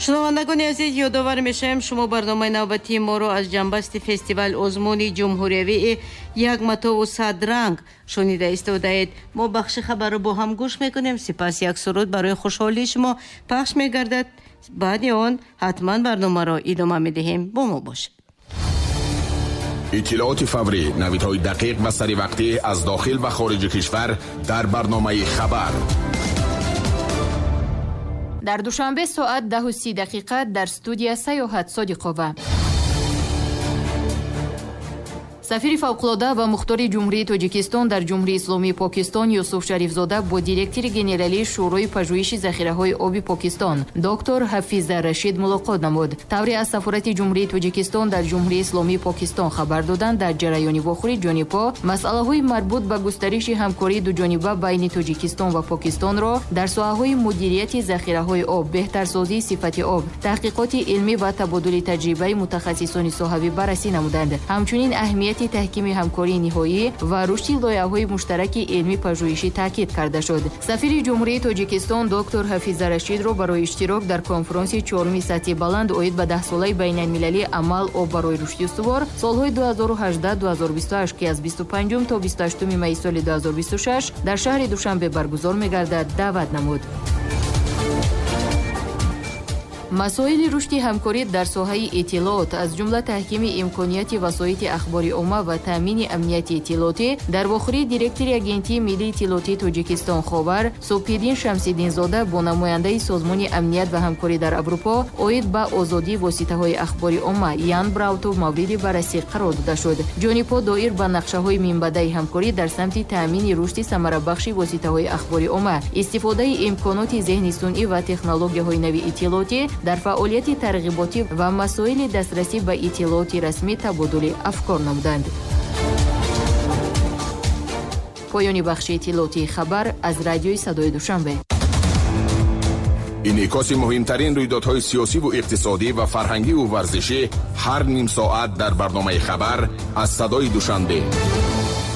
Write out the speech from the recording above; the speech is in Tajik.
шунавандагони азиз, ёдовар мешавем шумо барномаи навбатии моро аз ҷанбасти фестивал озмуни ҷумҳуриявии як матову сад ранг шунида истодаед. мо бахши хабарро бо ҳам гӯш мекунем, сипас як суруд барои хушҳолии шумо пахш мегардад. баъди он ҳатман барномаро идома медиҳем. бо мо бошед. иттилооти фаврӣ, навидҳои дақиқ ва саривақтӣ аз дохил ва хориҷи кишвар дар барномаи хабар. дар душанбе соат 10:30 дар студия Саёҳат Содиқова. сафири фавқулода ва мухтори ҷумҳурии Тоҷикистон дар ҷумҳурии исломии Покистон Юсуф Шарифзода бо директори генералии шӯрои пажӯҳиши захираҳои оби Покистон доктор Ҳафиза Рашид мулоқот намуд. тавре аз сафорати ҷумҳурии Тоҷикистон дар ҷумҳурии исломии Покистон хабар доданд, дар ҷараёни вохӯри ҷонибҳо масъалаҳои марбут ба густариши ҳамкории дуҷониба байни Тоҷикистон ва Покистонро дар соҳаҳои мудирияти захираҳои об, беҳтарсозии сифати об, таҳқиқоти илмӣ ва табодули таҷрибаи мутахассисони соҳавӣ баррасӣ намуданд. ҳамчунин аҳамияти таҳкими ҳамкории ниҳоӣ ва рушди лоиҳаҳои муштараки илмӣ пажӯҳишӣ таъкид карда шуд. сафири ҷумҳурии Тоҷикистон доктор Ҳафиза Рашидро барои иштирок дар конференси 4-уми сатҳи баланд оид ба 10-солаи байналмилалии амал об барои рушди устувор солҳои 2018-2028 ки аз 25 то 28 майи соли 2026 дар шаҳри Душанбе баргузор мегардад даъват намуд. масоили рушди ҳамкорӣ дар соҳаи иттилоот аз ҷумла таҳкими имконияти васоити ахбори омма ва таъмини амнияти иттилоотӣ дар вохӯрии директори агентии миллии иттилоотии Тоҷикистон Ховар Субҳиддин Шамсиддинзода бо намояндаи созмони амният ва ҳамкорӣ дар Аврупо оид ба озодии воситаҳои ахбори омма Ян Браутов мавриди баррасӣ қарор дода шуд. ҷонибҳо доир ба нақшаҳои минбаъдаи ҳамкорӣ дар самти таъмини рушди самарабахши воситаҳои ахбори омма, истифодаи имконоти зеҳни сунъӣ ва технологияҳои нави иттилоотӣ дар фаъолияти тарғиботӣ ва масоили дастрасӣ ба иттилооти расмӣ табодули афкор намуданд. поёни бахши иттилоотии хабар аз радиои Садои Душанбе. инъикоси муҳимтарин рӯйдодҳои сиёсиву иқтисодӣ ва фарҳангиву варзишӣ ҳар ним соат дар барномаи хабар аз Садои Душанбе.